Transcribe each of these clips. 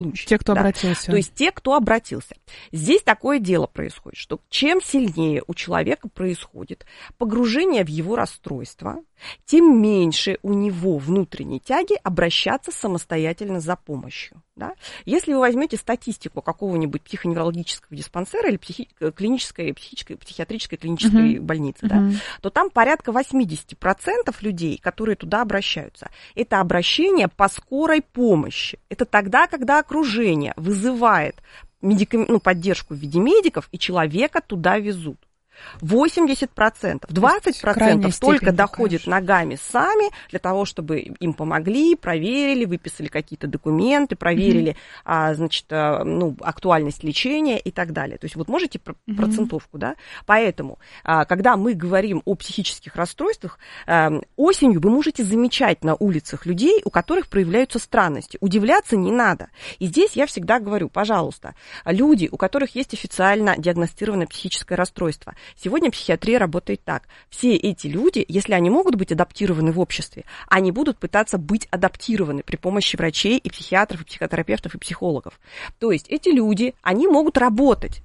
Те, кто обратился. То есть те, кто обратился. Здесь такое дело происходит, что чем сильнее у человека происходит погружение в его расстройство, тем меньше у него внутренней тяги обращаться самостоятельно за помощью. Да? Если вы возьмете статистику какого-нибудь психоневрологического диспансера или психиатрической клинической больницы, да, то там порядка 80% людей, которые туда обращаются, это обращение по скорой помощи. Это тогда, когда окружение вызывает поддержку в виде медиков, и человека туда везут. 80%, 20% только доходит ногами сами для того, чтобы им помогли, проверили, выписали какие-то документы, проверили, актуальность лечения и так далее. То есть вот можете процентовку, да? Поэтому, когда мы говорим о психических расстройствах, осенью вы можете замечать на улицах людей, у которых проявляются странности. Удивляться не надо. И здесь я всегда говорю, пожалуйста, люди, у которых есть официально диагностированное психическое расстройство, сегодня психиатрия работает так. Все эти люди, если они могут быть адаптированы в обществе, они будут пытаться быть адаптированы при помощи врачей и психиатров, и психотерапевтов, и психологов. То есть эти люди, они могут работать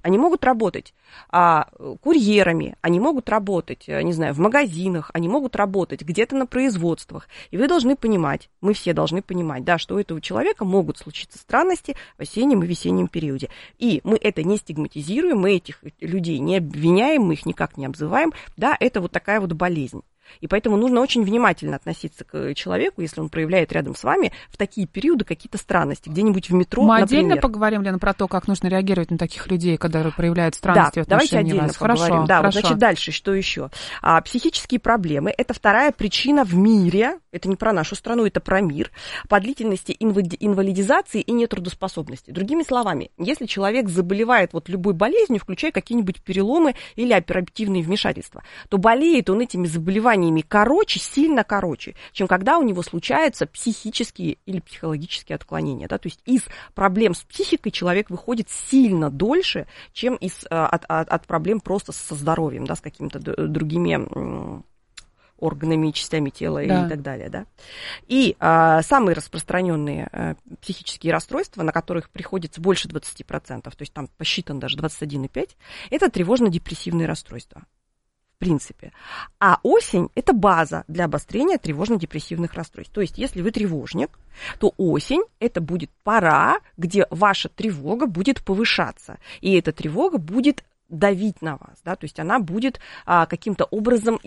курьерами, они могут работать, не знаю, в магазинах, они могут работать где-то на производствах. И вы должны понимать, мы все должны понимать, да, что у этого человека могут случиться странности в осеннем и весеннем периоде. И мы это не стигматизируем, мы этих людей не обвиняем, мы их никак не обзываем, да, это вот такая вот болезнь. И поэтому нужно очень внимательно относиться к человеку, если он проявляет рядом с вами в такие периоды какие-то странности, где-нибудь в метро, мы например. отдельно поговорим, Лена, про то, как нужно реагировать на таких людей, когда проявляют странности в отношении давайте отдельно вас. Поговорим. Хорошо, да, хорошо. Вот, значит, дальше что еще? Психические проблемы – это вторая причина в мире, это не про нашу страну, это про мир, по длительности инвалидизации и нетрудоспособности. Другими словами, если человек заболевает вот любой болезнью, включая какие-нибудь переломы или оперативные вмешательства, то болеет он этими заболеваниями сильно короче, чем когда у него случаются психические или психологические отклонения. Да? То есть из проблем с психикой человек выходит сильно дольше, чем от проблем просто со здоровьем, да, с какими-то другими органами и частями тела и так далее. Да? И самые распространенные психические расстройства, на которых приходится больше 20%, то есть там посчитано даже 21,5%, это тревожно-депрессивные расстройства. В принципе. А осень – это база для обострения тревожно-депрессивных расстройств. То есть, если вы тревожник, то осень – это будет пора, где ваша тревога будет повышаться. И эта тревога будет давить на вас, да, то есть она будет каким-то образом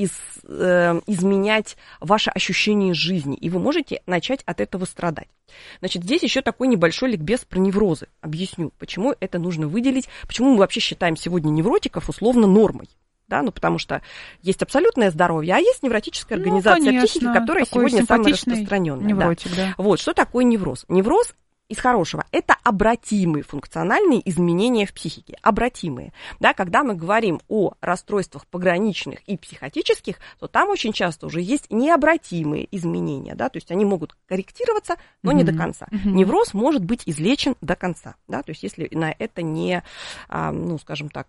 изменять ваше ощущение жизни, и вы можете начать от этого страдать. Значит, здесь еще такой небольшой ликбез про неврозы. Объясню, почему это нужно выделить, почему мы вообще считаем сегодня невротиков условно нормой. Да, потому что есть абсолютное здоровье, а есть невротическая организация психики, которая сегодня самая распространенная. Невротик, да. Вот, что такое невроз? Невроз из хорошего – это обратимые функциональные изменения в психике. Обратимые. Да, когда мы говорим о расстройствах пограничных и психотических, то там очень часто уже есть необратимые изменения. Да, то есть они могут корректироваться, но не до конца. Невроз может быть излечен до конца. Да, то есть если на это не, скажем так,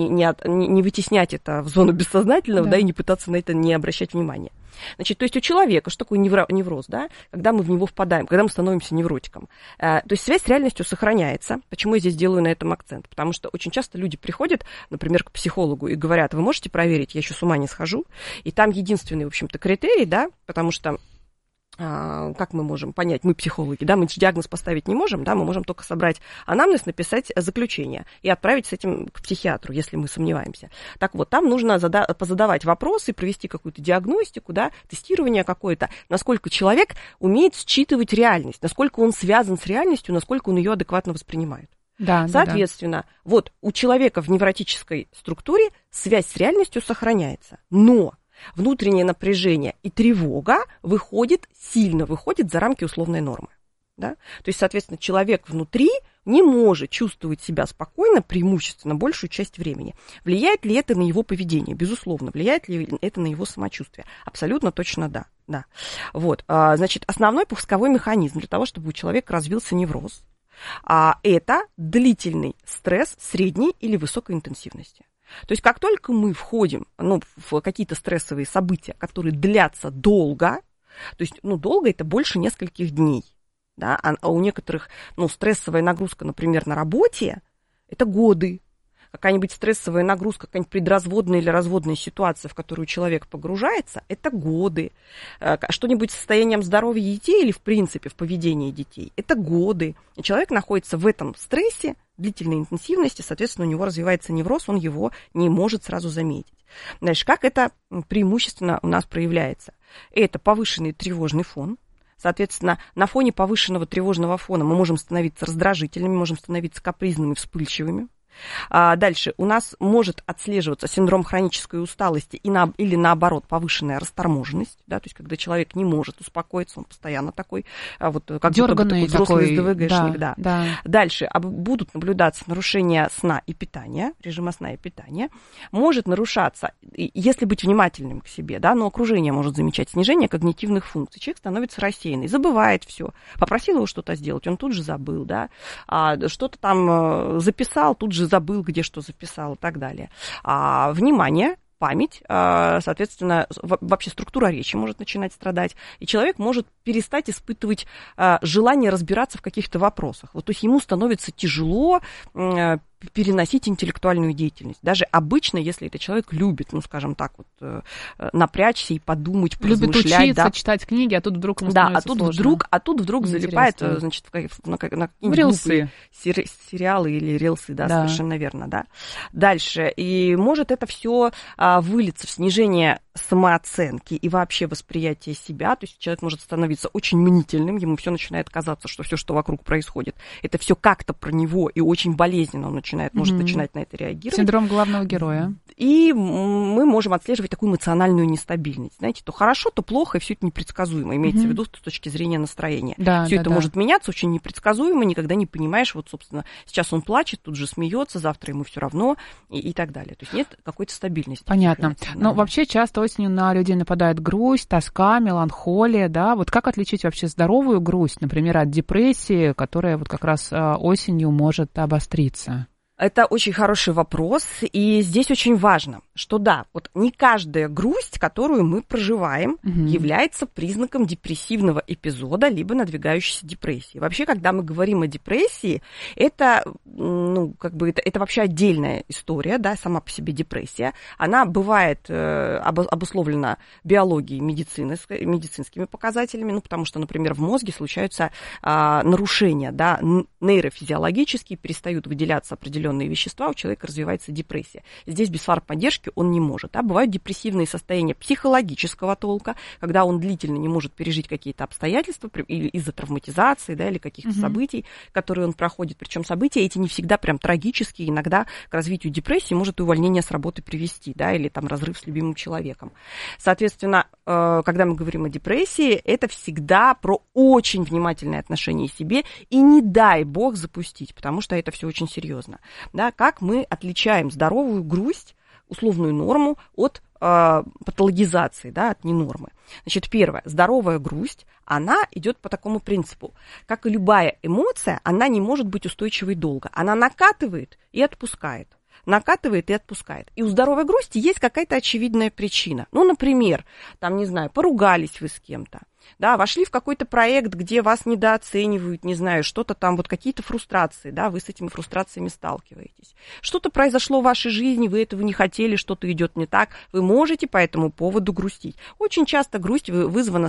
не вытеснять это в зону бессознательного, да, и не пытаться на это не обращать внимания. Значит, то есть у человека, что такое невроз, да, когда мы в него впадаем, когда мы становимся невротиком, то есть связь с реальностью сохраняется. Почему я здесь делаю на этом акцент? Потому что очень часто люди приходят, например, к психологу и говорят: вы можете проверить, я еще с ума не схожу, и там единственный, в общем-то, критерий, да, потому что как мы можем понять, мы психологи, да, мы диагноз поставить не можем, да, мы можем только собрать анамнез, написать заключение и отправить с этим к психиатру, если мы сомневаемся. Так вот, там нужно позадавать вопросы, провести какую-то диагностику, да, тестирование какое-то, насколько человек умеет считывать реальность, насколько он связан с реальностью, насколько он ее адекватно воспринимает. Да, соответственно, вот у человека в невротической структуре связь с реальностью сохраняется, но внутреннее напряжение и тревога сильно выходит за рамки условной нормы. Да? То есть, соответственно, человек внутри не может чувствовать себя спокойно преимущественно большую часть времени. Влияет ли это на его поведение? Безусловно. Влияет ли это на его самочувствие? Абсолютно точно да. Да. Вот. Значит, основной пусковой механизм для того, чтобы у человека развился невроз, это длительный стресс средней или высокой интенсивности. То есть как только мы входим в какие-то стрессовые события, которые длятся долго, то есть долго это больше нескольких дней, да, а у некоторых, стрессовая нагрузка, например, на работе, это годы. Какая-нибудь стрессовая нагрузка, какая-нибудь предразводная или разводная ситуация, в которую человек погружается, это годы. Что-нибудь с состоянием здоровья детей или, в принципе, в поведении детей, это годы. И человек находится в этом стрессе длительной интенсивности, соответственно, у него развивается невроз, он его не может сразу заметить. Дальше, как это преимущественно у нас проявляется? Это повышенный тревожный фон. Соответственно, на фоне повышенного тревожного фона мы можем становиться раздражительными, можем становиться капризными, вспыльчивыми. Дальше у нас может отслеживаться синдром хронической усталости или наоборот повышенная расторможенность, да, то есть когда человек не может успокоиться, он постоянно такой, как будто бы такой взрослый СДВГшник. Да. Дальше будут наблюдаться нарушения сна и питания, режима сна и питания. Может нарушаться, если быть внимательным к себе, да, но окружение может замечать снижение когнитивных функций. Человек становится рассеянный, забывает все. Попросил его что-то сделать, он тут же забыл, да, что-то там записал, тут же забыл, где что записал и так далее. Внимание, память, соответственно, вообще структура речи может начинать страдать, и человек может перестать испытывать желание разбираться в каких-то вопросах. Вот, то есть ему становится тяжело переносить интеллектуальную деятельность. Даже обычно, если этот человек любит, скажем так, напрячься и подумать, любит учиться, читать книги, а тут вдруг ему становится сложно. А тут вдруг залипает, значит, на какие-нибудь глупые сериалы или рилсы, да, совершенно верно, да. Дальше. И может это все вылиться в снижение самооценки и вообще восприятия себя, то есть человек может становиться очень мнительным, ему все начинает казаться, что все, что вокруг происходит, это все как-то про него, и очень болезненно он может начинать на это реагировать. Синдром главного героя. И мы можем отслеживать такую эмоциональную нестабильность. Знаете, то хорошо, то плохо, и все это непредсказуемо, имеется в виду с точки зрения настроения. Все это может меняться очень непредсказуемо, никогда не понимаешь, собственно, сейчас он плачет, тут же смеется, завтра ему все равно и так далее. То есть нет какой-то стабильности. Понятно. Но вообще часто осенью на людей нападает грусть, тоска, меланхолия, да? Вот как отличить вообще здоровую грусть, например, от депрессии, которая вот как раз осенью может обостриться? Это очень хороший вопрос, и здесь очень важно, что да, вот не каждая грусть, которую мы проживаем, является признаком депрессивного эпизода либо надвигающейся депрессии. Вообще, когда мы говорим о депрессии, это, это вообще отдельная история, да, сама по себе депрессия. Она бывает обусловлена биологией, медицинскими показателями, потому что, например, в мозге случаются нарушения, да, нейрофизиологические, перестают выделяться определенные вещества, у человека развивается депрессия. Здесь без фармподдержки он не может. Да? Бывают депрессивные состояния психологического толка, когда он длительно не может пережить какие-то обстоятельства из-за травматизации, да, или каких-то событий, которые он проходит. Причем события эти не всегда прям трагические, иногда к развитию депрессии может и увольнение с работы привести, да, или там разрыв с любимым человеком. Соответственно, когда мы говорим о депрессии, это всегда про очень внимательное отношение к себе и не дай бог запустить, потому что это все очень серьезно. Да, как мы отличаем здоровую грусть, условную норму, от патологизации, да, от ненормы. Значит, первое, здоровая грусть, она идет по такому принципу. Как и любая эмоция, она не может быть устойчивой долго. Она накатывает и отпускает. Накатывает и отпускает. И у здоровой грусти есть какая-то очевидная причина. Например, там, не знаю, поругались вы с кем-то, да, вошли в какой-то проект, где вас недооценивают, не знаю, что-то там, вот какие-то фрустрации, да, вы с этими фрустрациями сталкиваетесь. Что-то произошло в вашей жизни, вы этого не хотели, что-то идет не так, вы можете по этому поводу грустить. Очень часто грусть вызвана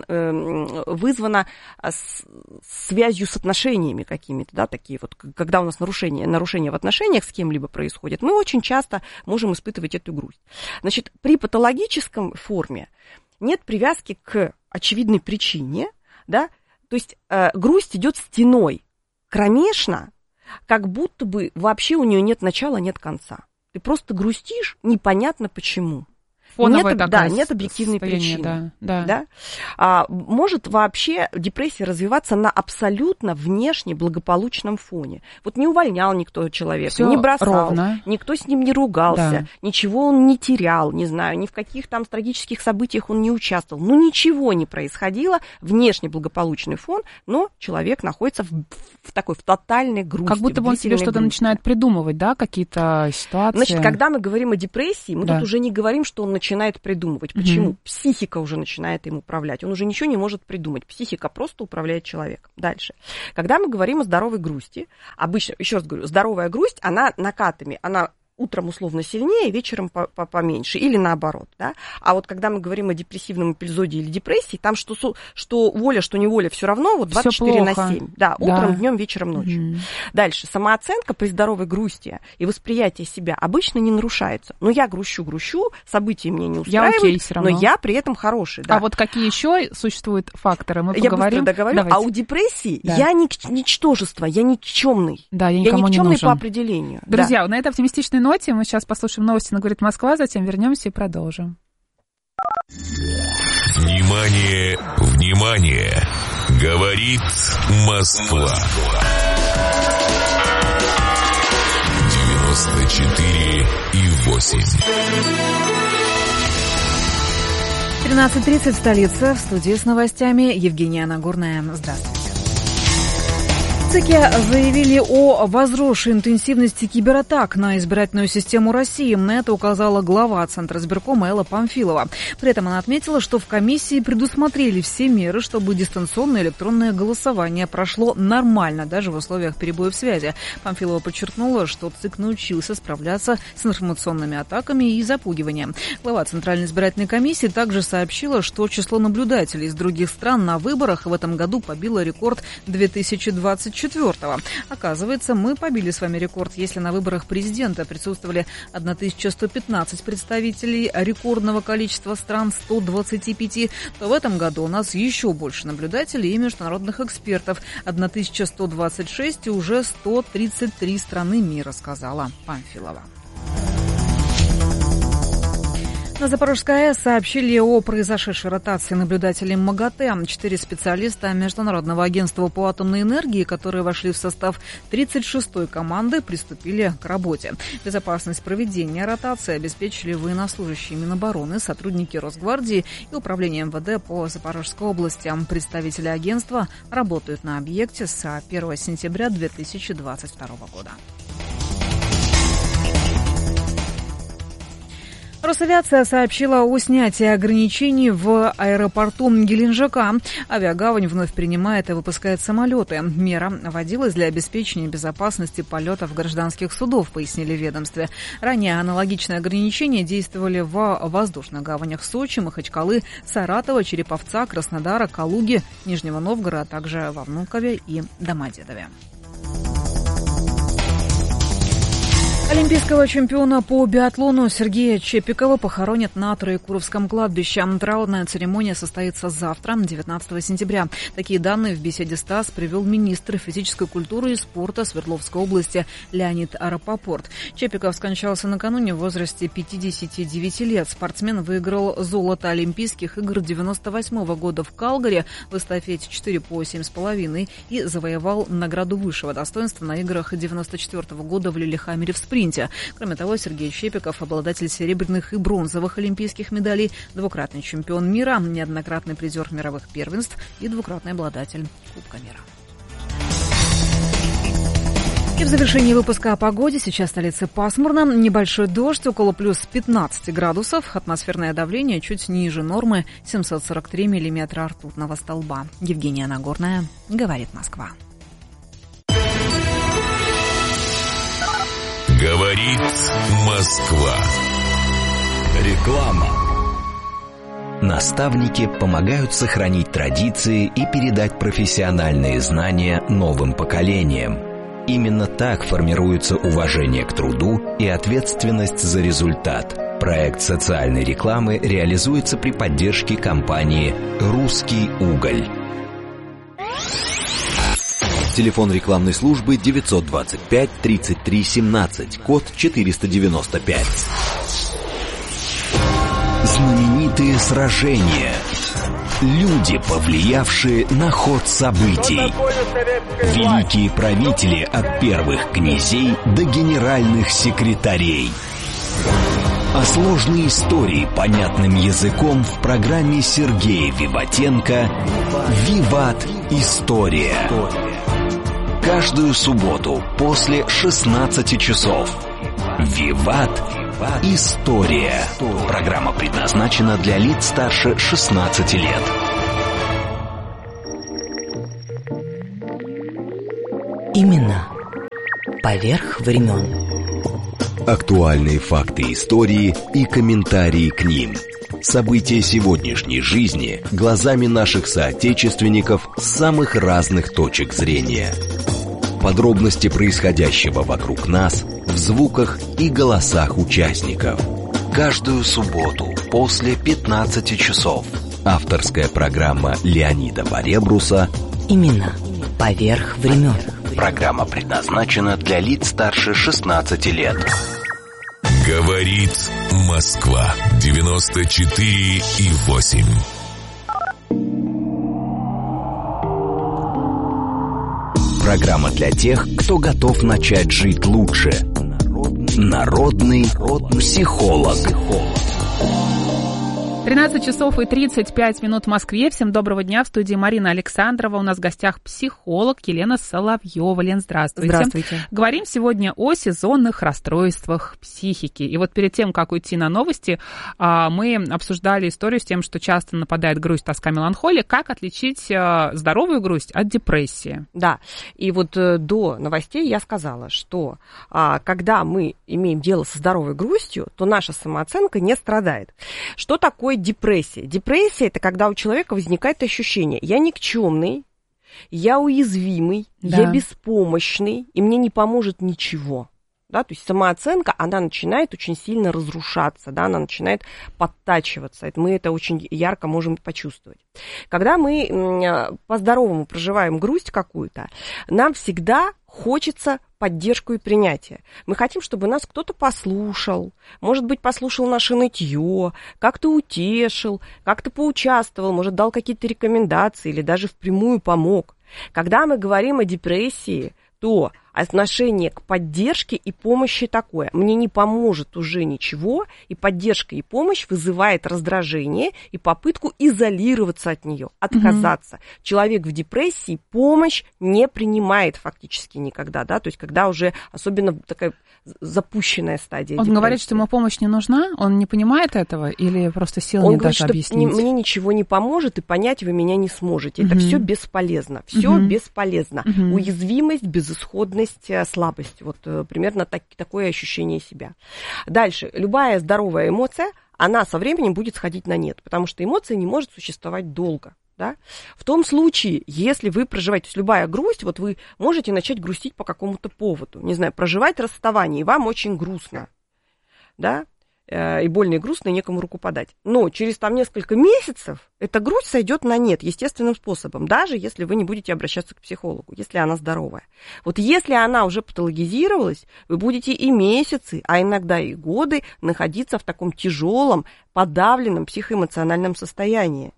связью с отношениями какими-то, да, такие вот, когда у нас нарушения в отношениях с кем-либо происходят, мы очень часто можем испытывать эту грусть. Значит, при патологическом форме нет привязки к очевидной причине, да, то есть грусть идет стеной, кромешно, как будто бы вообще у нее нет начала, нет конца. Ты просто грустишь, непонятно почему. Нет объективной причины. Да. Может вообще депрессия развиваться на абсолютно внешне благополучном фоне. Вот не увольнял никто человека, не бросал, ровно. Никто с ним не ругался, ничего он не терял, не знаю, ни в каких там трагических событиях он не участвовал. Ничего не происходило, внешне благополучный фон, но человек находится в тотальной грусти. Как будто бы он себе что-то начинает придумывать, да, какие-то ситуации. Значит, когда мы говорим о депрессии, мы тут уже не говорим, что он начинает придумывать. Почему? Психика уже начинает им управлять. Он уже ничего не может придумать. Психика просто управляет человеком. Дальше. Когда мы говорим о здоровой грусти, обычно, еще раз говорю, здоровая грусть, она накатами, она утром условно сильнее, вечером поменьше, или наоборот, да. А вот когда мы говорим о депрессивном эпизоде или депрессии, там что воля, что неволя, все равно вот 24/7. Да, утром, днем, вечером, ночью. Дальше. Самооценка при здоровой грусти и восприятие себя обычно не нарушается. Но я грущу, события меня не устраивают, но я при этом хороший. Да. А вот какие еще существуют факторы? Мы поговорим. Я быстро договорю. Давайте. А у депрессии я ничтожество, я никчемный. Да, я никому не нужен. Я никчемный по определению. Друзья, на этой оптимистичной ноте мы сейчас послушаем новости на «Говорит Москва», затем вернемся и продолжим. Внимание, внимание! Говорит Москва. 94,8. 13:30 в столице. В студии с новостями Евгения Нагорная. Здравствуйте. В ЦИКе заявили о возросшей интенсивности кибератак на избирательную систему России. На это указала глава Центра избиркома Элла Памфилова. При этом она отметила, что в комиссии предусмотрели все меры, чтобы дистанционное электронное голосование прошло нормально, даже в условиях перебоев связи. Памфилова подчеркнула, что ЦИК научился справляться с информационными атаками и запугиванием. Глава Центральной избирательной комиссии также сообщила, что число наблюдателей из других стран на выборах в этом году побило рекорд 2024-го. Оказывается, мы побили с вами рекорд. Если на выборах президента присутствовали 1115 представителей рекордного количества стран 125, то в этом году у нас еще больше наблюдателей и международных экспертов. 1126 и уже 133 страны мира, сказала Памфилова. На Запорожской АЭС сообщили о произошедшей ротации наблюдателей МАГАТЭ. 4 специалиста Международного агентства по атомной энергии, которые вошли в состав 36-й команды, приступили к работе. Безопасность проведения ротации обеспечили военнослужащие Минобороны, сотрудники Росгвардии и Управления МВД по Запорожской области. Представители агентства работают на объекте с 1 сентября 2022 года. Росавиация сообщила о снятии ограничений в аэропорту Геленджика. Авиагавань вновь принимает и выпускает самолеты. Мера вводилась для обеспечения безопасности полетов гражданских судов, пояснили в ведомстве. Ранее аналогичные ограничения действовали в воздушных гаванях Сочи, Махачкалы, Саратова, Череповца, Краснодара, Калуги, Нижнего Новгорода, а также во Внукове и Домодедове. Олимпийского чемпиона по биатлону Сергея Чепикова похоронят на Троекуровском кладбище. Траурная церемония состоится завтра, 19 сентября. Такие данные в беседе с ТАСС привел министр физической культуры и спорта Свердловской области Леонид Рапопорт. Чепиков скончался накануне в возрасте 59 лет. Спортсмен выиграл золото Олимпийских игр 98 года в Калгари в эстафете 4 по 7,5 и завоевал награду высшего достоинства на играх 94 года в Лилихаммере в спринте. Кроме того, Сергей Чепиков – обладатель серебряных и бронзовых олимпийских медалей, двукратный чемпион мира, неоднократный призер мировых первенств и двукратный обладатель Кубка мира. И в завершении выпуска о погоде. Сейчас в столице пасмурно, небольшой дождь, около плюс 15 градусов, атмосферное давление чуть ниже нормы, 743 миллиметра ртутного столба. Евгения Нагорная, говорит Москва. Говорит Москва. Реклама. Наставники помогают сохранить традиции и передать профессиональные знания новым поколениям. Именно так формируется уважение к труду и ответственность за результат. Проект социальной рекламы реализуется при поддержке компании «Русский уголь». Телефон рекламной службы 925 33 17, код 495. Знаменитые сражения. Люди, повлиявшие на ход событий. Великие правители от первых князей до генеральных секретарей. А сложные истории понятным языком в программе Сергея Виватенко «Виват. История». Каждую субботу после 16 часов. «Виват. История. Программа предназначена для лиц старше 16 лет. Именно поверх времен. Актуальные факты истории и комментарии к ним. События сегодняшней жизни глазами наших соотечественников с самых разных точек зрения. Подробности происходящего вокруг нас в звуках и голосах участников. Каждую субботу после 15 часов. Авторская программа Леонида Баребруса Именно поверх времен. Программа предназначена для лиц старше 16 лет. Говорит Москва 94,8. Программа для тех, кто готов начать жить лучше. Народный психолог. 13 часов и 35 минут в Москве. Всем доброго дня. В студии Марина Александрова. У нас в гостях психолог Елена Соловьева. Лен, здравствуйте. Здравствуйте. Говорим сегодня о сезонных расстройствах психики. И вот перед тем, как уйти на новости, мы обсуждали историю с тем, что часто нападает грусть, тоска, меланхолия. Как отличить здоровую грусть от депрессии? Да, и вот до новостей я сказала, что когда мы имеем дело со здоровой грустью, то наша самооценка не страдает. Что такое депрессия? Депрессия – это когда у человека возникает ощущение: я никчемный, я уязвимый, я беспомощный, и мне не поможет ничего. Да, то есть самооценка, она начинает очень сильно разрушаться, да, она начинает подтачиваться. Мы это очень ярко можем почувствовать. Когда мы по-здоровому проживаем грусть какую-то, нам всегда хочется поддержку и принятие. Мы хотим, чтобы нас кто-то послушал, может быть, послушал наше нытье, как-то утешил, как-то поучаствовал, может, дал какие-то рекомендации или даже впрямую помог. Когда мы говорим о депрессии, то отношение к поддержке и помощи такое: мне не поможет уже ничего, и поддержка и помощь вызывает раздражение и попытку изолироваться от нее, отказаться. Человек в депрессии помощь не принимает фактически никогда, да, то есть когда уже особенно такая запущенная стадия депрессии. Он говорит, что ему помощь не нужна, он не понимает этого или просто сил он не говорит, даже объяснить? Мне ничего не поможет, и понять вы меня не сможете. Это все бесполезно, все бесполезно. Уязвимость, безысходность, слабость. Вот примерно такое ощущение себя. Дальше. Любая здоровая эмоция, она со временем будет сходить на нет, потому что эмоция не может существовать долго. Да? В том случае, если вы проживаете, то есть любая грусть, вот вы можете начать грустить по какому-то поводу, не знаю, проживать расставание, и вам очень грустно, да, и больно, и грустно, и некому руку подать. Но через там несколько месяцев эта грусть сойдет на нет естественным способом, даже если вы не будете обращаться к психологу, если она здоровая. Вот если она уже патологизировалась, вы будете и месяцы, а иногда и годы находиться в таком тяжелом, подавленном психоэмоциональном состоянии.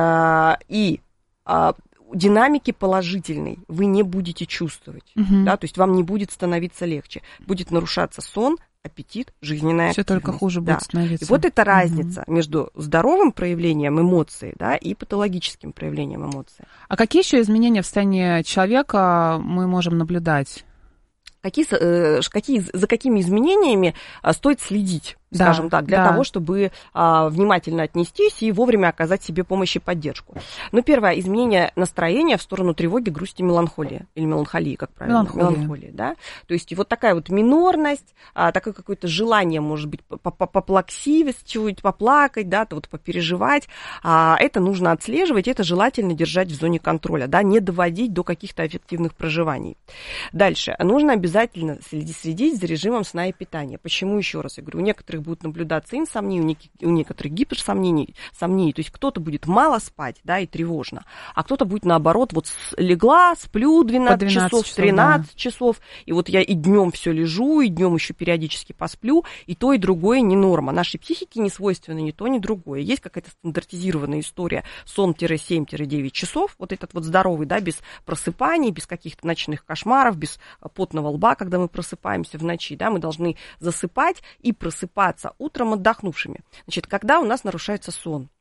И динамики положительной вы не будете чувствовать, да, то есть вам не будет становиться легче, будет нарушаться сон, аппетит, жизненная активность. Все только хуже будет становиться. И вот эта разница между здоровым проявлением эмоций, да, и патологическим проявлением эмоций. А какие еще изменения в состоянии человека мы можем наблюдать? За какими изменениями стоит следить, скажем так, для того, чтобы внимательно отнестись и вовремя оказать себе помощь и поддержку. Ну, первое, изменение настроения в сторону тревоги, грусти, меланхолии. Или меланхолии, как правильно? Меланхолия, да. То есть вот такая вот минорность, такое какое-то желание, может быть, поплаксивость, чуть поплакать, да, вот попереживать. Это нужно отслеживать, это желательно держать в зоне контроля, да, не доводить до каких-то аффективных проживаний. Дальше. Нужно обязательно следить за режимом сна и питания. Почему, еще раз я говорю, у некоторых будет наблюдаться инсомния, у некоторых гиперсомнений, то есть кто-то будет мало спать, да, и тревожно, а кто-то будет наоборот, вот легла, сплю 12 часов, 13 часов, и вот я и днем все лежу, и днем еще периодически посплю, и то, и другое не норма. Нашей психике не свойственно ни то, ни другое. Есть какая-то стандартизированная история: сон-7-9 часов, вот этот вот здоровый, да, без просыпаний, без каких-то ночных кошмаров, без потного лба, когда мы просыпаемся в ночи, да, мы должны засыпать и просыпаться утром отдохнувшими. Значит, когда у нас нарушается сон?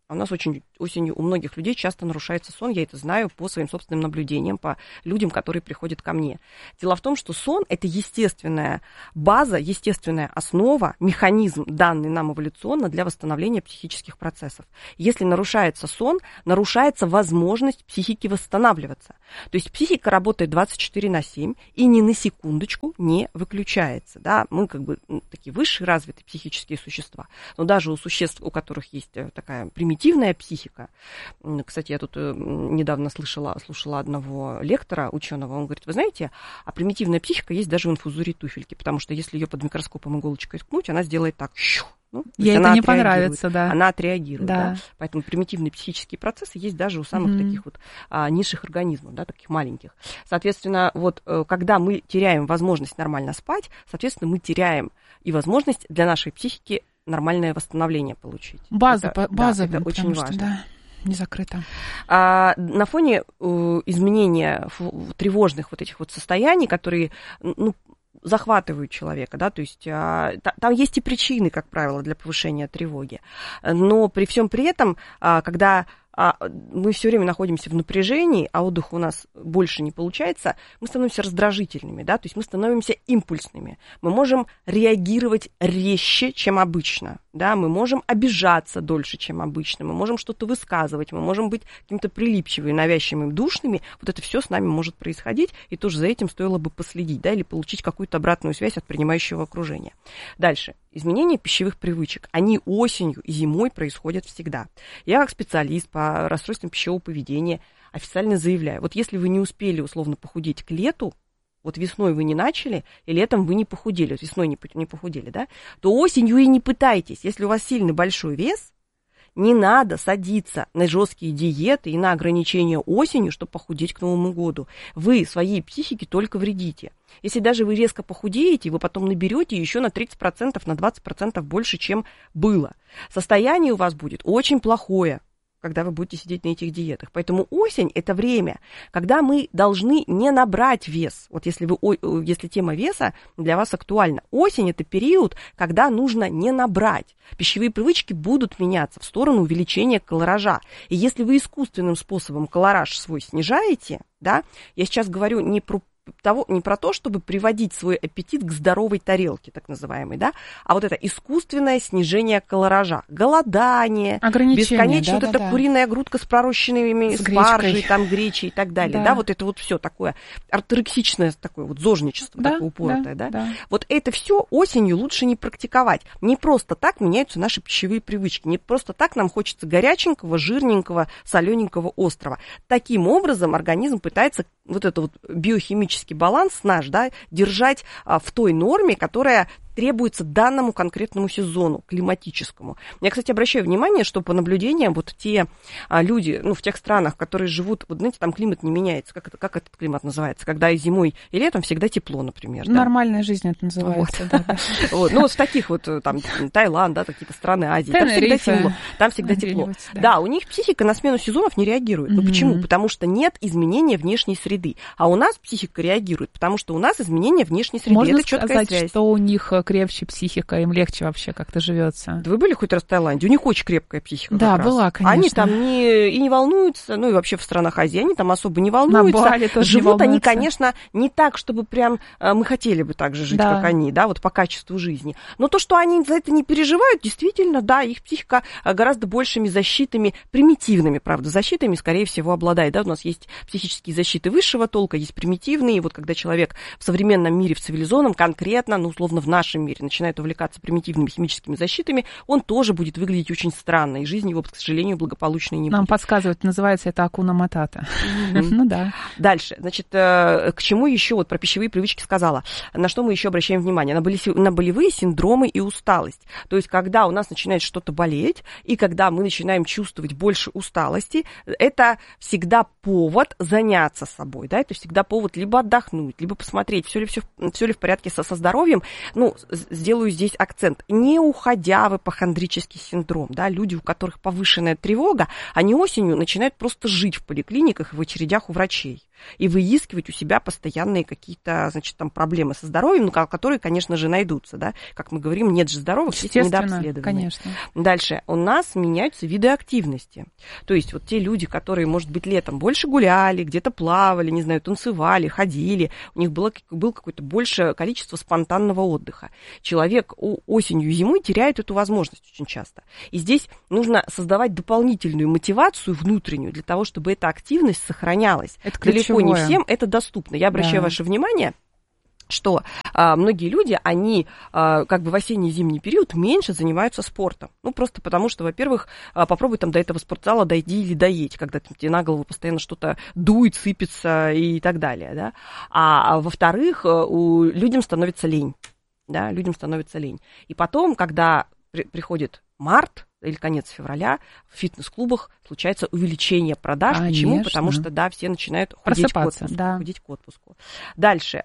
А у нас осенью у многих людей часто нарушается сон. Я это знаю по своим собственным наблюдениям, по людям, которые приходят ко мне. Дело в том, что сон – это естественная база, естественная основа, механизм, данный нам эволюционно для восстановления психических процессов. Если нарушается сон, нарушается возможность психики восстанавливаться. То есть психика работает 24/7 и ни на секундочку не выключается. Да? Мы как бы такие высшие развитые психические существа. Но даже у существ, у которых есть такая примитивная психика. Кстати, я тут недавно слушала одного лектора, ученого, он говорит, вы знаете, а примитивная психика есть даже в инфузории туфельки, потому что если ее под микроскопом иголочкой ткнуть, она сделает так. Ей это не понравится, да. Она отреагирует, да. Да. Поэтому примитивные психические процессы есть даже у самых таких вот низших организмов, да, таких маленьких. Соответственно, вот когда мы теряем возможность нормально спать, соответственно, мы теряем и возможность для нашей психики нормальное восстановление получить. База это очень важно. Да, не закрыто. На фоне изменения тревожных вот этих вот состояний, которые, захватывают человека, да, то есть там есть и причины, как правило, для повышения тревоги. Но при всем при этом, когда мы все время находимся в напряжении, а отдых у нас больше не получается, мы становимся раздражительными, да, то есть мы становимся импульсными. Мы можем реагировать резче, чем обычно, да, мы можем обижаться дольше, чем обычно, мы можем что-то высказывать, мы можем быть каким-то прилипчивыми, навязчивыми, душными. Вот это все с нами может происходить, и тоже за этим стоило бы последить, да, или получить какую-то обратную связь от принимающего окружения. Дальше. Изменения пищевых привычек, они осенью и зимой происходят всегда. Я как специалист по расстройствам пищевого поведения официально заявляю, вот если вы не успели условно похудеть к лету, вот весной вы не начали, и летом вы не похудели, вот весной не похудели, да, то осенью и не пытайтесь. Если у вас сильно большой вес, не надо садиться на жесткие диеты и на ограничения осенью, чтобы похудеть к Новому году. Вы своей психике только вредите. Если даже вы резко похудеете, вы потом наберете еще на 30%, на 20% больше, чем было. Состояние у вас будет очень плохое, когда вы будете сидеть на этих диетах. Поэтому осень – это время, когда мы должны не набрать вес. Вот если тема веса для вас актуальна. Осень – это период, когда нужно не набрать. Пищевые привычки будут меняться в сторону увеличения колоража. И если вы искусственным способом колораж свой снижаете, да, я сейчас говорю не про то, чтобы приводить свой аппетит к здоровой тарелке, так называемой, да, а вот это искусственное снижение колоража, голодание, бесконечно вот эта куриная грудка с пророщенными спаржей, там, гречей и так далее, да, вот это вот все такое орторексичное, такое вот зожничество, такое упоротое, да. Вот это все осенью лучше не практиковать. Не просто так меняются наши пищевые привычки, не просто так нам хочется горяченького, жирненького, солененького, острого. Таким образом организм пытается вот это вот биохимический баланс наш, да, держать в той норме, которая требуется данному конкретному сезону, климатическому. Я, кстати, обращаю внимание, что по наблюдениям вот те люди, в тех странах, которые живут, вот знаете, там климат не меняется. Как этот климат называется? Когда и зимой, и летом всегда тепло, например. Нормальная жизнь это называется. Вот. Ну, вот в таких вот, там, Таиланд, да, какие-то страны Азии, там всегда тепло. Там всегда тепло. Да, у них психика на смену сезонов не реагирует. Ну, почему? Потому что нет изменения внешней среды. А у нас психика реагирует, потому что у нас изменения внешней среды. Можно это четкая сказать, связь. Что у них крепче психика, им легче вообще как-то живется. Да вы были хоть раз в Таиланде? У них очень крепкая психика. Да, была, конечно. Они там не волнуются, и вообще в странах Азии они там особо не волнуются. На Бали тоже живут не они, конечно, не так, чтобы прям мы хотели бы так же жить, как они, да, вот по качеству жизни. Но то, что они за это не переживают, действительно, да, их психика гораздо большими защитами, примитивными, правда, защитами, скорее всего, обладает. Да, у нас есть психические защиты высшего толка, есть примитивные, и вот когда человек в современном мире, в цивилизованном, конкретно, условно, в нашем мире, начинает увлекаться примитивными химическими защитами, он тоже будет выглядеть очень странно, и жизнь его, к сожалению, благополучной не будет. Нам подсказывают, называется это акуна матата. Ну да. Дальше, значит, к чему еще, вот про пищевые привычки сказала, на что мы еще обращаем внимание? На болевые синдромы и усталость. То есть, когда у нас начинает что-то болеть, и когда мы начинаем чувствовать больше усталости, это всегда повод заняться собой, да, это всегда повод либо отдохнуть, либо посмотреть, все ли в порядке со здоровьем. Сделаю здесь акцент. Не уходя в ипохондрический синдром, да, люди, у которых повышенная тревога, они осенью начинают просто жить в поликлиниках и в очередях у врачей. и выискивать у себя постоянные какие-то, значит, там проблемы со здоровьем, которые, конечно же, найдутся, да. Как мы говорим, нет же здоровых, есть недообследованные. Конечно. Дальше. У нас меняются виды активности. То есть вот те люди, которые, может быть, летом больше гуляли, где-то плавали, не знаю, танцевали, ходили, у них было какое-то большее количество спонтанного отдыха. Человек осенью и зимой теряет эту возможность очень часто. И здесь нужно создавать дополнительную мотивацию внутреннюю для того, чтобы эта активность сохранялась. Это далеко не всем это доступно. Я обращаю ваше внимание, что многие люди, они как бы в осенне-зимний период меньше занимаются спортом. Ну, просто потому что, во-первых, попробуй там до этого спортзала дойди или доедь, когда тебе на голову постоянно что-то дует, сыпется и так далее, да. А во-вторых, людям становится лень, да, людям становится лень. И потом, когда приходит март или конец февраля, в фитнес-клубах случается увеличение продаж. Конечно. Почему? Потому что, да, все начинают худеть к отпуску. Дальше.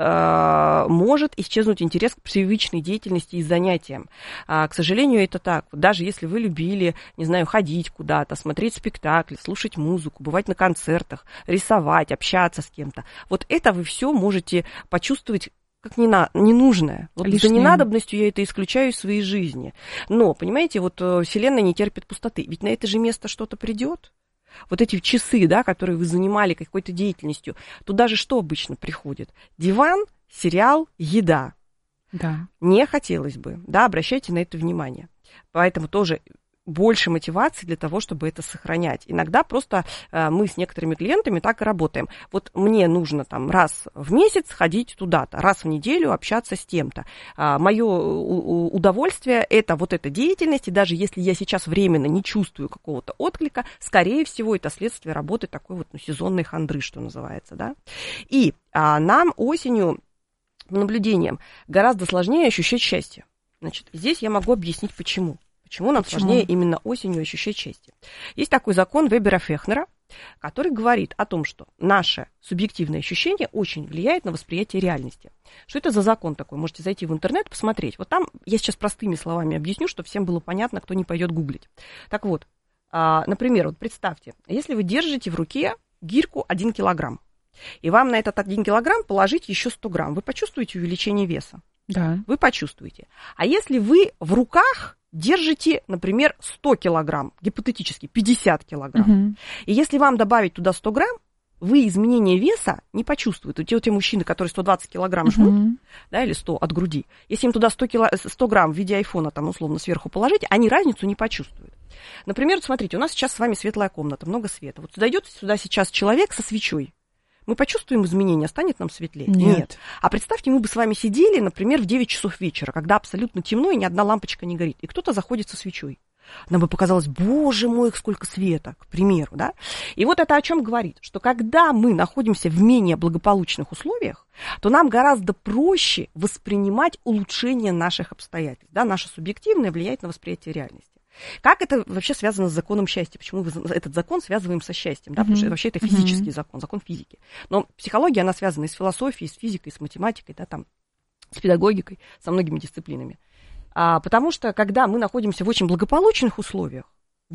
Может исчезнуть интерес к привычной деятельности и занятиям. К сожалению, это так. Даже если вы любили, не знаю, ходить куда-то, смотреть спектакли, слушать музыку, бывать на концертах, рисовать, общаться с кем-то, вот это вы все можете почувствовать как ненужное. Вот за ненадобностью я это исключаю из своей жизни. Но, понимаете, вот Вселенная не терпит пустоты. Ведь на это же место что-то придет. Вот эти часы, да, которые вы занимали какой-то деятельностью, туда же что обычно приходит? Диван, сериал, еда. Да. Не хотелось бы. Да, обращайте на это внимание. Поэтому тоже больше мотивации для того, чтобы это сохранять. Иногда просто мы с некоторыми клиентами так и работаем. Вот мне нужно там раз в месяц ходить туда-то, раз в неделю общаться с тем-то. Мое удовольствие – это вот эта деятельность, и даже если я сейчас временно не чувствую какого-то отклика, скорее всего, это следствие работы такой вот сезонной хандры, что называется, да. И нам осенью, по наблюдениям, гораздо сложнее ощущать счастье. Значит, здесь я могу объяснить, почему. Почему нам сложнее именно осенью ощущать счастье? Есть такой закон Вебера-Фехнера, который говорит о том, что наше субъективное ощущение очень влияет на восприятие реальности. Что это за закон такой? Можете зайти в интернет, посмотреть. Вот там я сейчас простыми словами объясню, чтобы всем было понятно, кто не пойдет гуглить. Так вот, например, вот представьте, если вы держите в руке гирьку 1 килограмм, и вам на этот 1 килограмм положить еще 100 грамм, вы почувствуете увеличение веса? Да. Вы почувствуете. А если вы в руках держите, например, 100 килограмм, гипотетически 50 килограмм, и если вам добавить туда 100 грамм, вы изменения веса не почувствуете. Вот те мужчины, которые 120 килограмм жмут, да, или 100 от груди, если им туда 100 грамм в виде айфона там условно сверху положить, они разницу не почувствуют. Например, смотрите, у нас сейчас с вами светлая комната, много света. Вот зайдет сюда сейчас человек со свечой. Мы почувствуем изменения, станет нам светлее? Нет. А представьте, мы бы с вами сидели, например, в 9 часов вечера, когда абсолютно темно и ни одна лампочка не горит, и кто-то заходит со свечой. Нам бы показалось, боже мой, сколько света, к примеру, да? И вот это о чем говорит, что когда мы находимся в менее благополучных условиях, то нам гораздо проще воспринимать улучшение наших обстоятельств, да? Наше субъективное влияет на восприятие реальности. Как это вообще связано с законом счастья? Почему мы этот закон связываем со счастьем? Да? Потому что вообще это физический закон, закон физики. Но психология, она связана и с философией, и с физикой, и с математикой, да, там, с педагогикой, со многими дисциплинами. Потому что, когда мы находимся в очень благополучных условиях,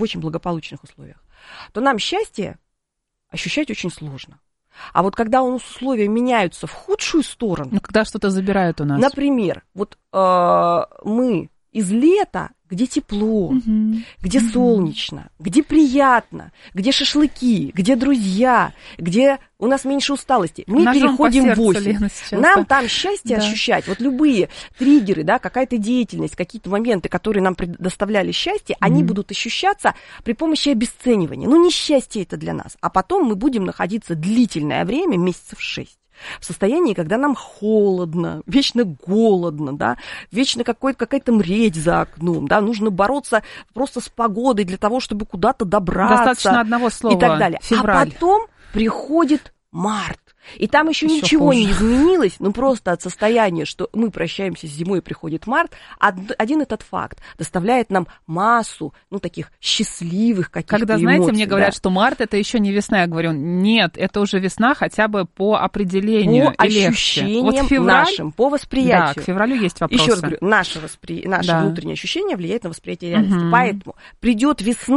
то нам счастье ощущать очень сложно. А вот когда у нас условия меняются в худшую сторону... Ну, когда что-то забирают у нас. Например, вот мы из лета, где тепло, где солнечно, где приятно, где шашлыки, где друзья, где у нас меньше усталости. Мы переходим в осень. Нам там счастье ощущать. Вот любые триггеры, да, какая-то деятельность, какие-то моменты, которые нам предоставляли счастье, они будут ощущаться при помощи обесценивания. Ну, не счастье это для нас. А потом мы будем находиться длительное время, месяцев 6. В состоянии, когда нам холодно, вечно голодно, да, вечно какая-то мредь за окном, да, нужно бороться просто с погодой для того, чтобы куда-то добраться. Достаточно одного слова. И так далее. Февраль. А потом приходит март. И там еще ничего не изменилось, ну просто от состояния, что мы прощаемся с зимой, приходит март, один этот факт доставляет нам массу, ну, таких счастливых каких-то эмоций. Когда, знаете, мне говорят, что март это еще не весна, я говорю, нет, это уже весна хотя бы по определению. По ощущениям вот нашим, по восприятию. Да, к февралю есть вопросы. Еще раз говорю, наше внутреннее ощущение влияет на восприятие реальности. Поэтому придет весна,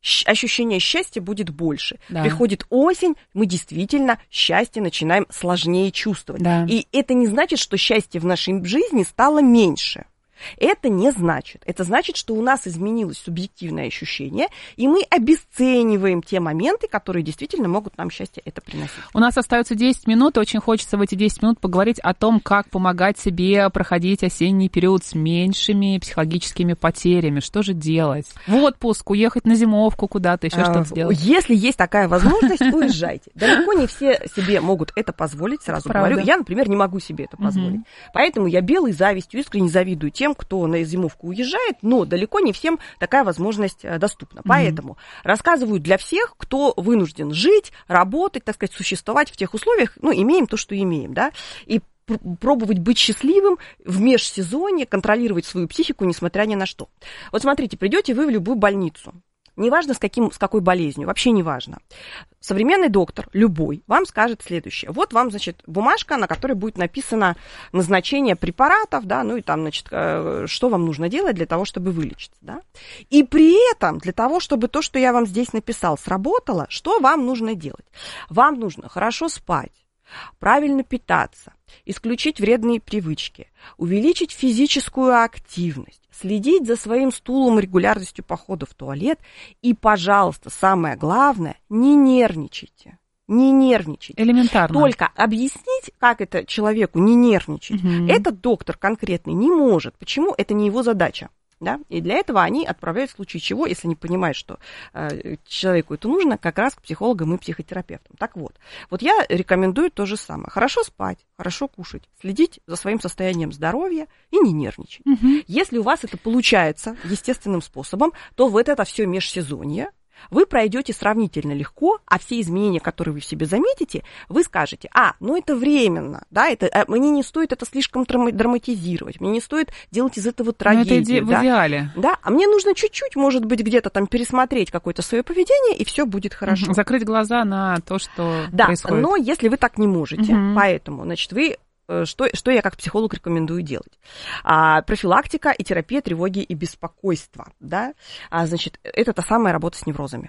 ощущение счастья будет больше. Да. Приходит осень, мы действительно счастье начинаем сложнее чувствовать. Да. И это не значит, что счастье в нашей жизни стало меньше. Это не значит. Это значит, что у нас изменилось субъективное ощущение, и мы обесцениваем те моменты, которые действительно могут нам счастье это приносить. У нас остается 10 минут, и очень хочется в эти 10 минут поговорить о том, как помогать себе проходить осенний период с меньшими психологическими потерями. Что же делать? В отпуск, уехать на зимовку куда-то, еще что-то сделать? Если есть такая возможность, уезжайте. Далеко не все себе могут это позволить, сразу говорю. Я, например, не могу себе это позволить. Поэтому я белой завистью искренне завидую тем, кто на зимовку уезжает, но далеко не всем такая возможность доступна. Поэтому рассказываю для всех, кто вынужден жить, работать, так сказать, существовать в тех условиях, ну, имеем то, что имеем, да, и пробовать быть счастливым в межсезонье, контролировать свою психику, несмотря ни на что. Вот смотрите, придете вы в любую больницу, неважно с какой болезнью, вообще неважно. Современный доктор, любой, вам скажет следующее. Вот вам, значит, бумажка, на которой будет написано назначение препаратов, да, ну и там, значит, что вам нужно делать для того, чтобы вылечиться, да. И при этом, для того, чтобы то, что я вам здесь написал, сработало, что вам нужно делать? Вам нужно хорошо спать, правильно питаться, исключить вредные привычки, увеличить физическую активность, следить за своим стулом, регулярностью похода в туалет и, пожалуйста, самое главное, не нервничайте. Не нервничайте. Элементарно. Только объяснить, как это человеку не нервничать, этот доктор конкретный не может. Почему? Это не его задача. Да? И для этого они отправляют в случае чего, если не понимают, что человеку это нужно, как раз к психологам и психотерапевтам. Так вот, вот я рекомендую то же самое. Хорошо спать, хорошо кушать, следить за своим состоянием здоровья и не нервничать. Если у вас это получается естественным способом, то вот это все межсезонье вы пройдете сравнительно легко, а все изменения, которые вы в себе заметите, вы скажете, ну это временно, да, мне не стоит это слишком драматизировать, мне не стоит делать из этого трагедию. Но это в идеале. Да, а мне нужно чуть-чуть, может быть, где-то там пересмотреть какое-то свое поведение, и все будет хорошо. Закрыть глаза на то, что происходит. Да, но если вы так не можете, поэтому, значит, вы... Что я как психолог рекомендую делать? Профилактика и терапия тревоги и беспокойства. Да? Значит, это та самая работа с неврозами.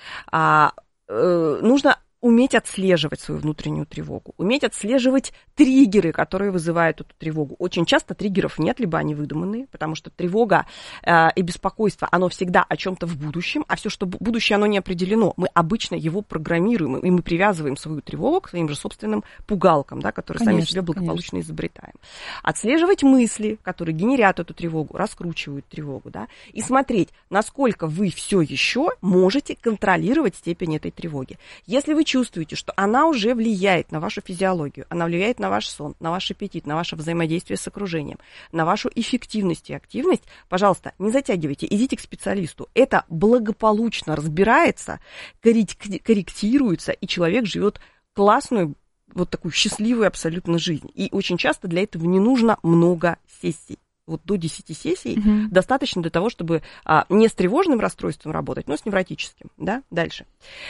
Нужно уметь отслеживать свою внутреннюю тревогу, уметь отслеживать триггеры, которые вызывают эту тревогу. Очень часто триггеров нет, либо они выдуманные, потому что тревога и беспокойство, оно всегда о чем-то в будущем, а все, что будущее, оно не определено. Мы обычно его программируем, и мы привязываем свою тревогу к своим же собственным пугалкам, да, которые сами себе благополучно изобретаем. Отслеживать мысли, которые генерят эту тревогу, раскручивают тревогу, да, и смотреть, насколько вы все еще можете контролировать степень этой тревоги. Если вы чувствуете, что она уже влияет на вашу физиологию, она влияет на ваш сон, на ваш аппетит, на ваше взаимодействие с окружением, на вашу эффективность и активность, пожалуйста, не затягивайте, идите к специалисту. Это благополучно разбирается, корректируется, и человек живет классную, вот такую счастливую абсолютно жизнь. И очень часто для этого не нужно много сессий. Вот до 10 сессий достаточно для того, чтобы не с тревожным расстройством работать, но с невротическим. Да? Дальше.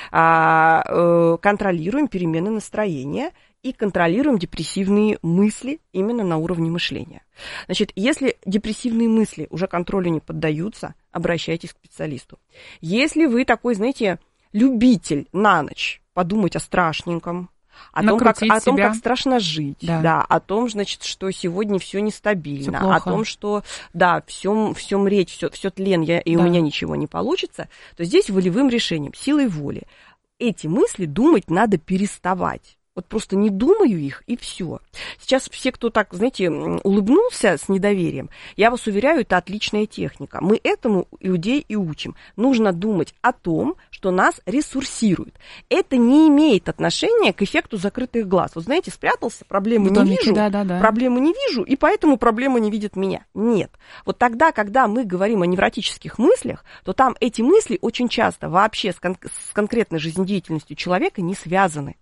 Контролируем перемены настроения и контролируем депрессивные мысли именно на уровне мышления. Значит, если депрессивные мысли уже контролю не поддаются, обращайтесь к специалисту. Если вы такой, знаете, любитель на ночь подумать о страшненьком, о том, как страшно жить, да, о том, значит, что сегодня все нестабильно, о том, что, да, все мреть, все тлен, и у меня ничего не получится, то здесь волевым решением, силой воли эти мысли думать надо переставать. Вот просто не думаю их, и все. Сейчас все, кто так, знаете, улыбнулся с недоверием, я вас уверяю, это отличная техника. Мы этому людей и учим. Нужно думать о том, что нас ресурсирует. Это не имеет отношения к эффекту закрытых глаз. Вот знаете, спрятался, проблемы не вижу, проблемы не вижу, и поэтому проблема не видит меня. Нет. Вот тогда, когда мы говорим о невротических мыслях, то там эти мысли очень часто вообще с конкретной жизнедеятельностью человека не связаны.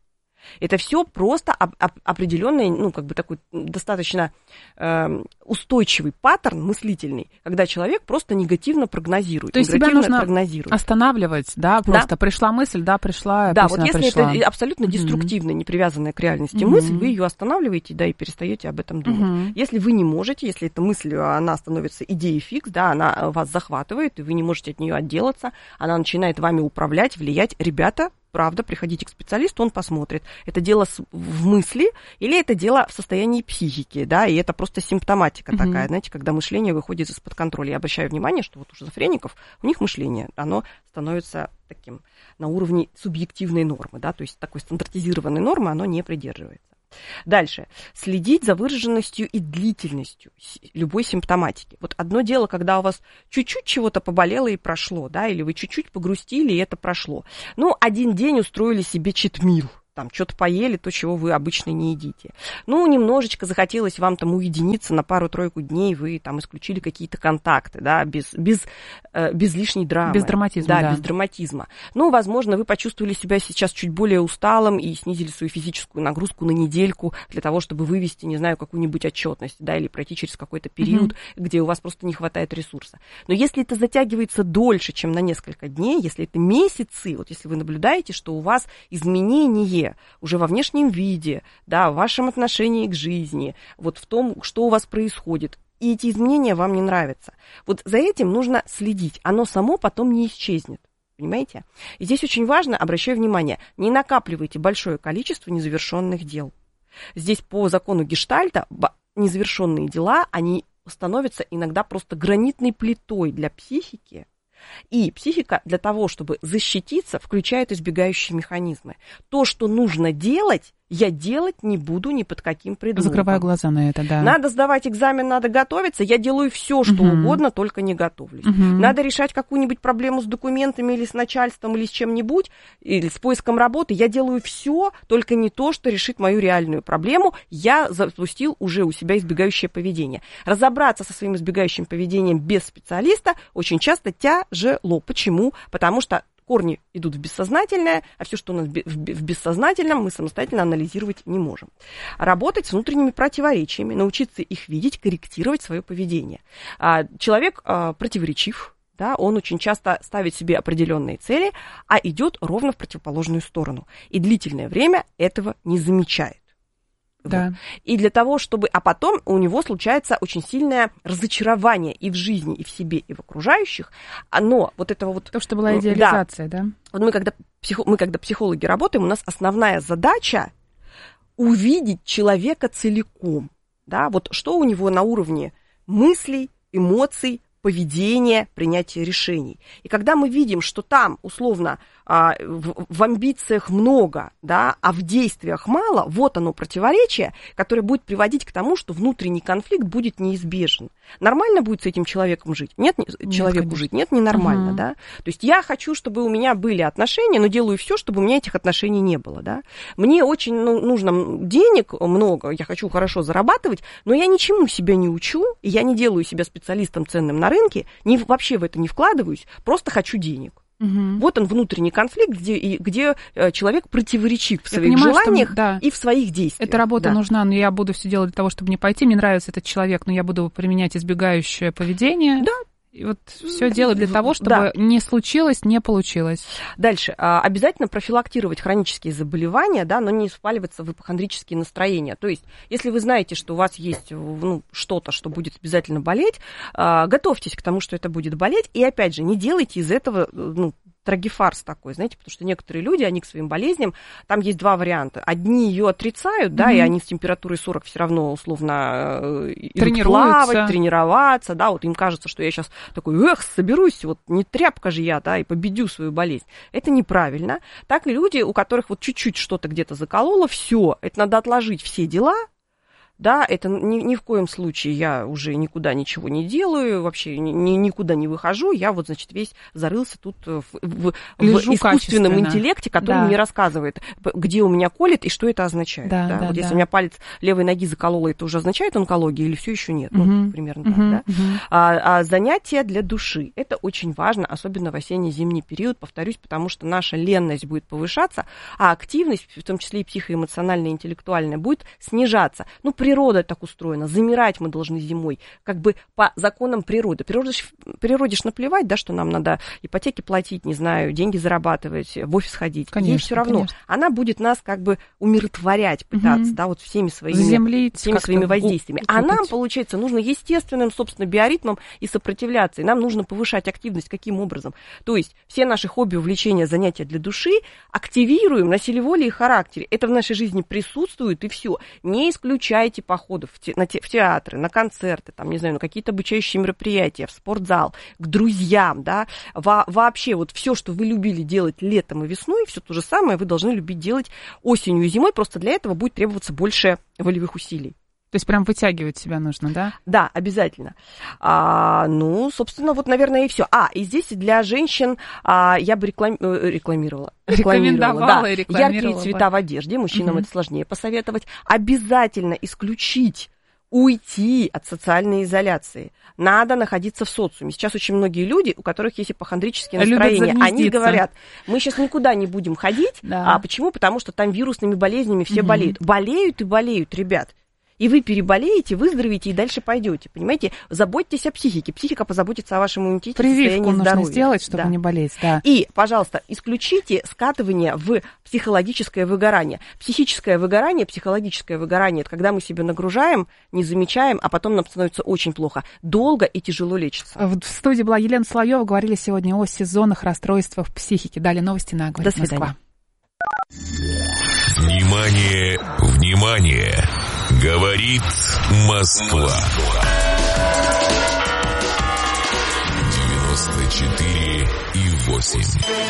Это все просто определенный, ну, как бы такой достаточно устойчивый паттерн мыслительный, когда человек просто негативно прогнозирует. То есть себя нужно останавливать, да, просто пришла мысль, да, пришла, да, вот если пришла. Это абсолютно деструктивная, не привязанная к реальности мысль, вы ее останавливаете, да, и перестаете об этом думать. Если вы не можете, если эта мысль, она становится идеей фикс, да, она вас захватывает, и вы не можете от нее отделаться, она начинает вами управлять, влиять, ребята, правда, приходите к специалисту, он посмотрит, это дело в мысли или это дело в состоянии психики, да, и это просто симптоматика такая, знаете, когда мышление выходит из-под контроля. Я обращаю внимание, что вот у шизофреников, у них мышление, оно становится таким на уровне субъективной нормы, да, то есть такой стандартизированной нормы оно не придерживается. Дальше. Следить за выраженностью и длительностью любой симптоматики. Вот одно дело, когда у вас чуть-чуть чего-то поболело и прошло, да, или вы чуть-чуть погрустили, и это прошло. Ну, один день устроили себе читмил. Там что-то поели, то, чего вы обычно не едите. Ну, немножечко захотелось вам там уединиться на пару-тройку дней, вы там исключили какие-то контакты, да, без лишней драмы. Без драматизма, да. Без драматизма. Ну, возможно, вы почувствовали себя сейчас чуть более усталым и снизили свою физическую нагрузку на недельку для того, чтобы вывести, не знаю, какую-нибудь отчетность, да, или пройти через какой-то период, где у вас просто не хватает ресурса. Но если это затягивается дольше, чем на несколько дней, если это месяцы, вот если вы наблюдаете, что у вас изменения уже во внешнем виде, да, в вашем отношении к жизни, вот в том, что у вас происходит, и эти изменения вам не нравятся. Вот за этим нужно следить, оно само потом не исчезнет, понимаете? И здесь очень важно, обращаю внимание, не накапливайте большое количество незавершенных дел. Здесь по закону Гештальта незавершенные дела, они становятся иногда просто гранитной плитой для психики. И психика для того, чтобы защититься, включает избегающие механизмы. То, что нужно делать, я делать не буду ни под каким предлогом. Закрываю глаза на это, да. Надо сдавать экзамен, надо готовиться. Я делаю все, что угодно, только не готовлюсь. Надо решать какую-нибудь проблему с документами или с начальством, или с чем-нибудь, или с поиском работы. Я делаю все, только не то, что решит мою реальную проблему. Я запустил уже у себя избегающее поведение. Разобраться со своим избегающим поведением без специалиста очень часто тяжело. Почему? Потому что корни идут в бессознательное, а все, что у нас в бессознательном, мы самостоятельно анализировать не можем. Работать с внутренними противоречиями, научиться их видеть, корректировать свое поведение. Человек противоречив, да, он очень часто ставит себе определенные цели, а идет ровно в противоположную сторону. И длительное время этого не замечает. Да. Вот. И для того, чтобы... А потом у него случается очень сильное разочарование и в жизни, и в себе, и в окружающих. Но вот этого вот... То, что была идеализация, да? Вот мы, когда психологи работаем, у нас основная задача увидеть человека целиком. Да? Вот что у него на уровне мыслей, эмоций, поведения, принятия решений. И когда мы видим, что там, условно, в амбициях много, да, а в действиях мало, вот оно противоречие, которое будет приводить к тому, что внутренний конфликт будет неизбежен. Нормально будет с этим человеком жить? Нет, человеку конечно. Жить? Нет, ненормально, да. То есть я хочу, чтобы у меня были отношения, но делаю все, чтобы у меня этих отношений не было, да. Мне очень нужно денег много, я хочу хорошо зарабатывать, но я ничему себя не учу, и я не делаю себя специалистом ценным на рынке, вообще в это не вкладываюсь, просто хочу денег. Вот он внутренний конфликт, где человек противоречив в своих желаниях и в своих действиях. Эта работа нужна, но я буду все делать для того, чтобы не пойти. Мне нравится этот человек, но я буду применять избегающее поведение. Да. И вот все делать для того, чтобы не случилось, не получилось. Дальше. Обязательно профилактировать хронические заболевания, да, но не впаливаться в ипохондрические настроения. То есть, если вы знаете, что у вас есть что-то, что будет обязательно болеть, готовьтесь к тому, что это будет болеть. И опять же, не делайте из этого трагефарс такой, знаете, потому что некоторые люди, они к своим болезням, там есть два варианта. Одни ее отрицают, да, и они с температурой 40 все равно условно идут плавать, тренироваться, да, вот им кажется, что я сейчас такой, соберусь, вот не тряпка же я, да, и победю свою болезнь. Это неправильно. Так и люди, у которых вот чуть-чуть что-то где-то закололо, все, это надо отложить все дела, да, это ни в коем случае я уже никуда ничего не делаю, вообще никуда не выхожу, я вот, значит, весь зарылся тут в искусственном интеллекте, который мне рассказывает, где у меня колет и что это означает. Вот если у меня палец левой ноги закололо, это уже означает онкология или все еще нет? Ну, примерно так, да. А занятия для души, это очень важно, особенно в осенне-зимний период, повторюсь, потому что наша ленность будет повышаться, а активность, в том числе и психоэмоциональная, интеллектуальная, будет снижаться. Ну, природа так устроена, замирать мы должны зимой, как бы по законам природы. Природе ж наплевать, да, что нам надо ипотеки платить, не знаю, деньги зарабатывать, в офис ходить. Конечно, ей все равно. Конечно. Она будет нас как бы умиротворять, пытаться, да, вот всеми своими воздействиями. А нам, получается, нужно естественным, собственно, биоритмом и сопротивляться. И нам нужно повышать активность. Каким образом? То есть все наши хобби, увлечения, занятия для души активируем на силе воли и характере. Это в нашей жизни присутствует, и все. Не исключайте походов в театры, на концерты, там, не знаю, на какие-то обучающие мероприятия, в спортзал, к друзьям, да. Вообще вот все, что вы любили делать летом и весной, все то же самое вы должны любить делать осенью и зимой, просто для этого будет требоваться больше волевых усилий. То есть прям вытягивать себя нужно, да? Да, обязательно. Ну, собственно, вот, наверное, и все. И здесь для женщин я бы рекламировала. Рекомендовала и рекламировала. Яркие цвета в одежде, мужчинам это сложнее посоветовать. Обязательно исключить, уйти от социальной изоляции. Надо находиться в социуме. Сейчас очень многие люди, у которых есть ипохондрические настроения, они говорят, мы сейчас никуда не будем ходить. Да. Почему? Потому что там вирусными болезнями все болеют. Болеют и болеют, ребят. И вы переболеете, выздоровеете и дальше пойдете. Понимаете? Заботьтесь о психике. Психика позаботится о вашем иммунитете, прививку нужно сделать, чтобы не болеть. Да. И, пожалуйста, исключите скатывание в психологическое выгорание. Психическое выгорание, психологическое выгорание – это когда мы себя нагружаем, не замечаем, а потом нам становится очень плохо. Долго и тяжело лечится. В студии была Елена Соловьева. Говорили сегодня о сезонных расстройствах психики. Далее новости на «Говорит Москва». Внимание, внимание! Говорит Москва. 94,8.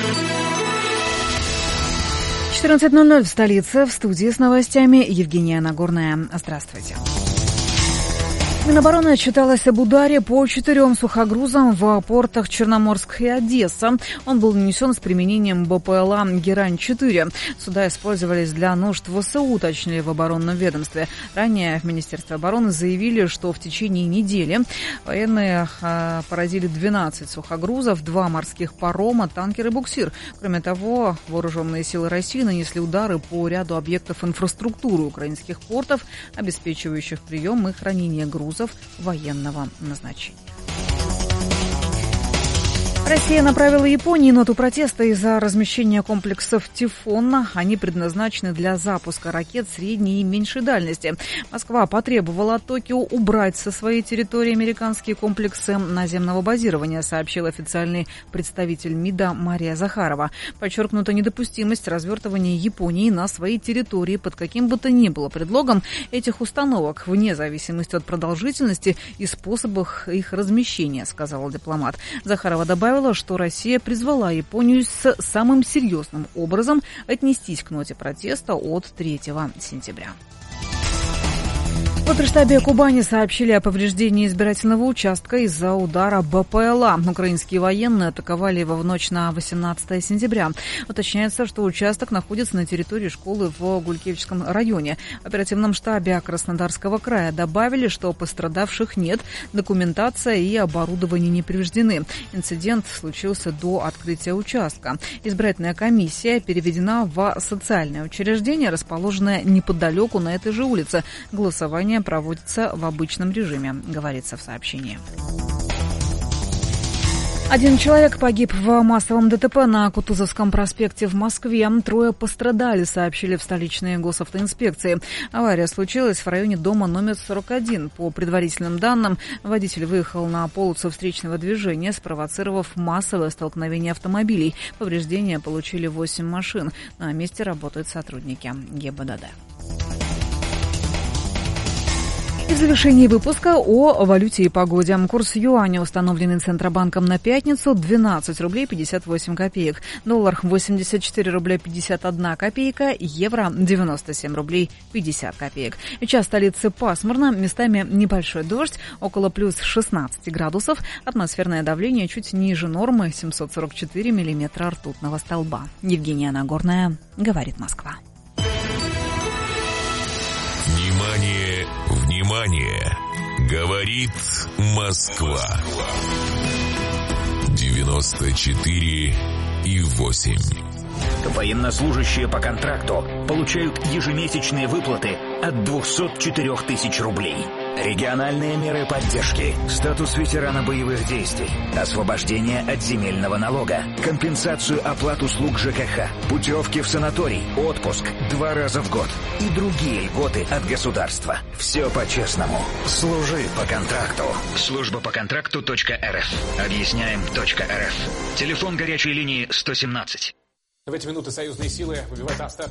14:00 в столице. В студии с новостями Евгения Нагорная. Здравствуйте. Минобороны отчиталась об ударе по 4 сухогрузам в портах Черноморск и Одесса. Он был нанесен с применением БПЛА «Герань-4». Суда использовались для нужд ВСУ, уточнили в оборонном ведомстве. Ранее в Министерстве обороны заявили, что в течение недели военные поразили 12 сухогрузов, 2 морских парома, танкер и буксир. Кроме того, вооруженные силы России нанесли удары по ряду объектов инфраструктуры украинских портов, обеспечивающих прием и хранение грузов военного назначения. Россия направила Японии ноту протеста из-за размещения комплексов «Тифон». Они предназначены для запуска ракет средней и меньшей дальности. Москва потребовала от Токио убрать со своей территории американские комплексы наземного базирования, сообщил официальный представитель МИДа Мария Захарова. Подчеркнута недопустимость развертывания Японии на своей территории под каким бы то ни было предлогом этих установок, вне зависимости от продолжительности и способов их размещения, сказала дипломат. Захарова добавила, что Россия призвала Японию с самым серьезным образом отнестись к ноте протеста от 3 сентября. В Отрштабе Кубани сообщили о повреждении избирательного участка из-за удара БПЛА. Украинские военные атаковали его в ночь на 18 сентября. Уточняется, что участок находится на территории школы в Гулькевичском районе. В оперативном штабе Краснодарского края добавили, что пострадавших нет, документация и оборудование не повреждены. Инцидент случился до открытия участка. Избирательная комиссия переведена в социальное учреждение, расположенное неподалеку на этой же улице. Голосование проводится в обычном режиме, говорится в сообщении. 1 человек погиб в массовом ДТП на Кутузовском проспекте в Москве. 3 пострадали, сообщили в столичной госавтоинспекции. Авария случилась в районе дома номер 41. По предварительным данным, водитель выехал на полосу встречного движения, спровоцировав массовое столкновение автомобилей. Повреждения получили 8 машин. На месте работают сотрудники ГИБДД. завершении выпуска о валюте и погоде. Курс юаня, установленный Центробанком на пятницу, 12 рублей 58 копеек. Доллар 84 рубля 51 копейка. Евро 97 рублей 50 копеек. Сейчас в столице пасмурно, местами небольшой дождь, около плюс 16 градусов. Атмосферное давление чуть ниже нормы, 744 миллиметра ртутного столба. Евгения Нагорная, говорит Москва. Внимание, внимание! Говорит Москва. 94,8. Военнослужащие по контракту получают ежемесячные выплаты от 204 тысяч рублей. Региональные меры поддержки, статус ветерана боевых действий, освобождение от земельного налога, компенсацию оплат услуг ЖКХ, путевки в санаторий, отпуск 2 раза в год и другие льготы от государства. Все по-честному. Служи по контракту. Служба по контракту.рф. Объясняем.рф. Телефон горячей линии 117. В эти минуты союзные силы выбивают остатки